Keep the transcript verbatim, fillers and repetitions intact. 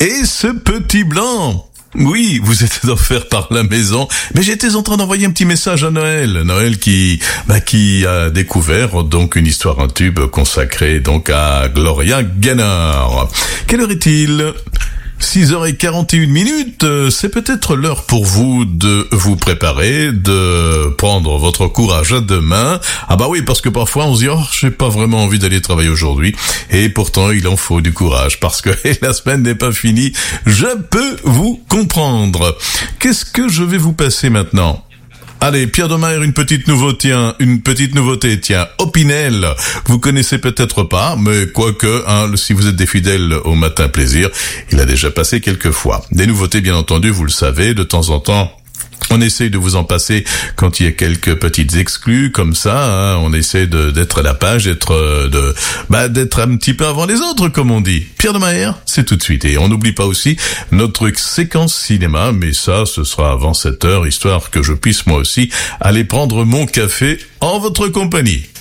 Et ce petit blanc. Oui, vous êtes offert par la maison, mais j'étais en train d'envoyer un petit message à Noël. Noël qui, bah, qui a découvert donc une histoire, un tube consacré donc à Gloria Gaynor. Quelle heure est-il ? six heures quarante et une minutes, c'est peut-être l'heure pour vous de vous préparer, de prendre votre courage à deux mains. Ah bah oui, parce que parfois on se dit « Oh, j'ai pas vraiment envie d'aller travailler aujourd'hui ». Et pourtant, il en faut du courage, parce que la semaine n'est pas finie. Je peux vous comprendre. Qu'est-ce que je vais vous passer maintenant ? Allez, Pierre de Maher, une petite nouveauté, une petite nouveauté, tiens, Opinel, vous connaissez peut-être pas, mais quoique, hein, si vous êtes des fidèles au Matin Plaisir, il a déjà passé quelques fois. Des nouveautés, bien entendu, vous le savez, de temps en temps, on essaye de vous en passer quand il y a quelques petites exclus comme ça. Hein, on essaie de d'être à la page, d'être de bah d'être un petit peu avant les autres, comme on dit. Pierre de Maher, c'est tout de suite. Et on n'oublie pas aussi notre séquence cinéma, mais ça, ce sera avant sept heures, histoire que je puisse moi aussi aller prendre mon café en votre compagnie.